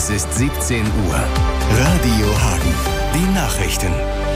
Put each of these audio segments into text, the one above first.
Es ist 17 Uhr. Radio Hagen. Die Nachrichten.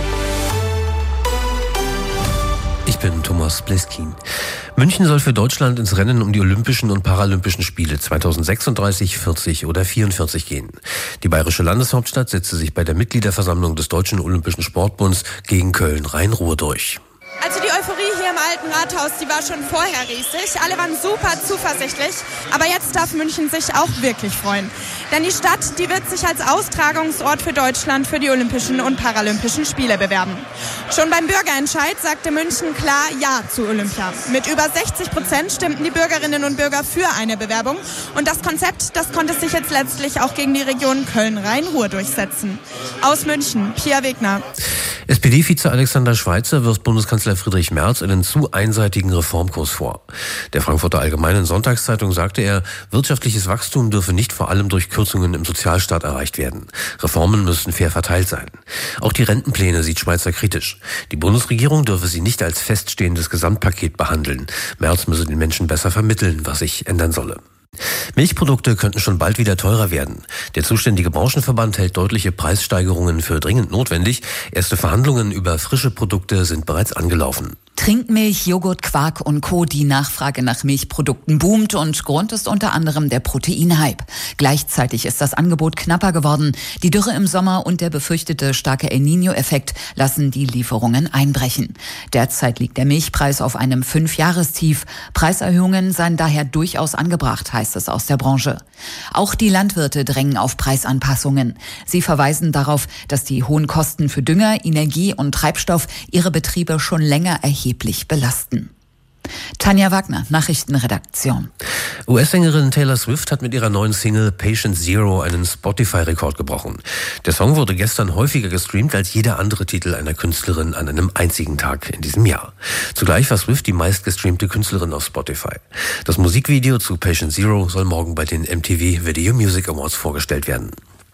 Ich bin Thomas Bleskin. München soll für Deutschland ins Rennen um die Olympischen und Paralympischen Spiele 2036, 40 oder 44 gehen. Die bayerische Landeshauptstadt setzte sich bei der Mitgliederversammlung des Deutschen Olympischen Sportbunds gegen Köln-Rhein-Ruhr durch. Also die Euphorie hier im Alten Rathaus, die war schon vorher riesig. Alle waren super zuversichtlich. Aber jetzt darf München sich auch wirklich freuen. Denn die Stadt, die wird sich als Austragungsort für Deutschland für die Olympischen und Paralympischen Spiele bewerben. Schon beim Bürgerentscheid sagte München klar Ja zu Olympia. Mit über 60% stimmten die Bürgerinnen und Bürger für eine Bewerbung. Und das Konzept, das konnte sich jetzt letztlich auch gegen die Region Köln-Rhein-Ruhr durchsetzen. Aus München, Pia Wegner. SPD-Vize Alexander Schweitzer wirft Bundeskanzler Friedrich Merz einen zu einseitigen Reformkurs vor. Der Frankfurter Allgemeinen Sonntagszeitung sagte er, wirtschaftliches Wachstum dürfe nicht vor allem durch Kürzungen im Sozialstaat erreicht werden. Reformen müssten fair verteilt sein. Auch die Rentenpläne sieht Schweitzer kritisch. Die Bundesregierung dürfe sie nicht als feststehendes Gesamtpaket behandeln. Merz müsse den Menschen besser vermitteln, was sich ändern solle. Milchprodukte könnten schon bald wieder teurer werden. Der zuständige Branchenverband hält deutliche Preissteigerungen für dringend notwendig. Erste Verhandlungen über frische Produkte sind bereits angelaufen. Trinkmilch, Joghurt, Quark und Co. Die Nachfrage nach Milchprodukten boomt und Grund ist unter anderem der Proteinhype. Gleichzeitig ist das Angebot knapper geworden. Die Dürre im Sommer und der befürchtete starke El Niño-Effekt lassen die Lieferungen einbrechen. Derzeit liegt der Milchpreis auf einem 5-Jahrestief. Preiserhöhungen seien daher durchaus angebracht, heißt es aus der Branche. Auch die Landwirte drängen auf Preisanpassungen. Sie verweisen darauf, dass die hohen Kosten für Dünger, Energie und Treibstoff ihre Betriebe schon länger erheblich belasten. Tanja Wagner, Nachrichtenredaktion. US-Sängerin Taylor Swift hat mit ihrer neuen Single Patient Zero einen Spotify-Rekord gebrochen. Der Song wurde gestern häufiger gestreamt als jeder andere Titel einer Künstlerin an einem einzigen Tag in diesem Jahr. Zugleich war Swift die meistgestreamte Künstlerin auf Spotify. Das Musikvideo zu Patient Zero soll morgen bei den MTV Video Music Awards vorgestellt werden.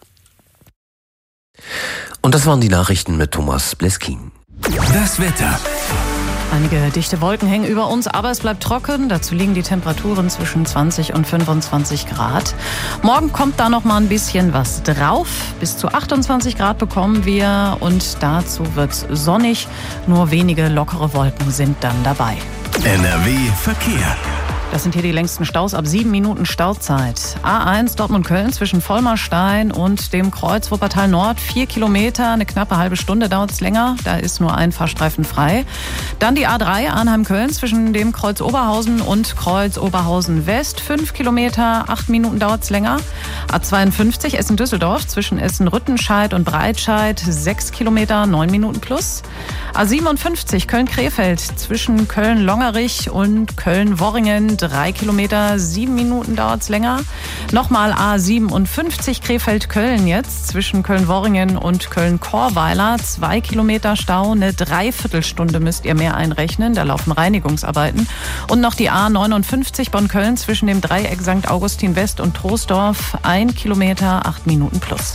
Und das waren die Nachrichten mit Thomas Bleskin. Das Wetter. Einige dichte Wolken hängen über uns, aber es bleibt trocken. Dazu liegen die Temperaturen zwischen 20 und 25 Grad. Morgen kommt da noch mal ein bisschen was drauf. Bis zu 28 Grad bekommen wir und dazu wird's sonnig. Nur wenige lockere Wolken sind dann dabei. NRW Verkehr. Das sind hier die längsten Staus ab 7 Minuten Stauzeit. A1 Dortmund-Köln zwischen Vollmarstein und dem Kreuz Wuppertal Nord. 4 Kilometer, eine knappe halbe Stunde dauert es länger. Da ist nur ein Fahrstreifen frei. Dann die A3 Arnheim-Köln zwischen dem Kreuz Oberhausen und Kreuz Oberhausen West. 5 Kilometer, 8 Minuten dauert es länger. A52 Essen-Düsseldorf zwischen Essen-Rüttenscheid und Breitscheid. 6 Kilometer, 9 Minuten plus. A57 Köln-Krefeld zwischen Köln-Longerich und Köln-Worringen. 3 Kilometer, 7 Minuten dauert es länger. Nochmal A57 Krefeld-Köln jetzt zwischen Köln-Worringen und Köln-Chorweiler. 2 Kilometer Stau, eine Dreiviertelstunde müsst ihr mehr einrechnen. Da laufen Reinigungsarbeiten. Und noch die A59 Bonn-Köln zwischen dem Dreieck St. Augustin West und Troisdorf. 1 Kilometer, 8 Minuten plus.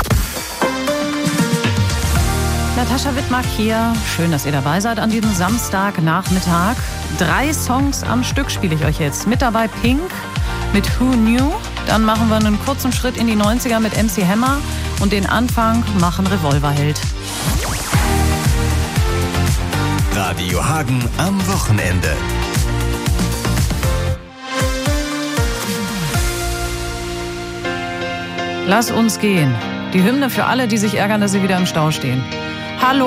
Natascha Wittmark hier. Schön, dass ihr dabei seid an diesem Samstagnachmittag. 3 Songs am Stück spiele ich euch jetzt. Mit dabei Pink mit Who Knew. Dann machen wir einen kurzen Schritt in die 90er mit MC Hammer. Und den Anfang machen Revolverheld. Radio Hagen am Wochenende. Lass uns gehen. Die Hymne für alle, die sich ärgern, dass sie wieder im Stau stehen. Hallo.